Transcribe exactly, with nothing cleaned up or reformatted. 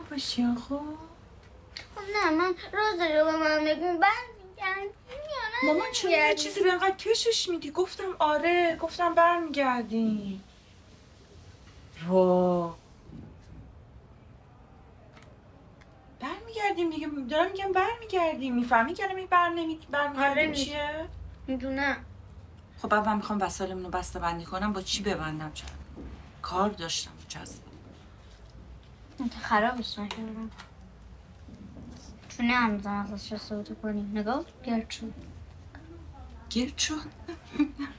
باشی آقا. خب نه من راز رو به من بگون برمیگردیم یا نه؟ مامان چون یه چیزی به انقدر کشش میدی؟ گفتم آره، گفتم برمیگردیم. وا برمیگردیم دیگه، دارم میگم برمیگردیم. میفهمی کلمه بر نمی برمیگردیم چیه؟ میدونم. خب بعد من میخوام وسایلمون رو بسته بندی کنم، با چی ببندم؟ چرا کار داشتم جذب انت خرابش نکردم چونه هم میزم ازش استفاده کنیم. نگاه گرد شد گرد شد